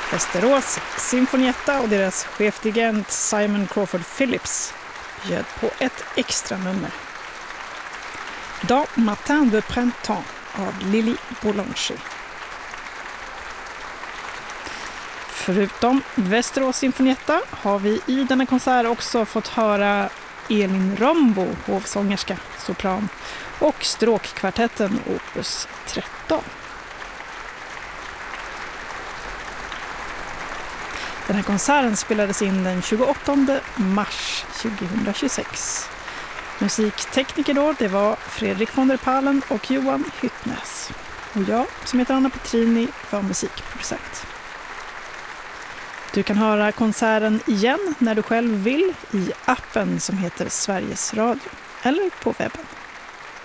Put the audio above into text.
Västerås Sinfonietta och deras chefdirigent Simon Crawford Phillips bjöd på ett extra nummer. Dans Matin de Printemps av Lili Boulanger. Förutom Västerås Sinfonietta har vi i denna konsert också fått höra Elin Rombo, hovsångerska, sopran, och stråkkvartetten opus 13. Den här konserten spelades in den 28 mars 2026. Musiktekniker då, det var Fredrik von der Palen och Johan Hyttnäs. Och jag, som heter Anna Petrini, var musikproducent. Du kan höra konserten igen när du själv vill i appen som heter Sveriges Radio eller på webben.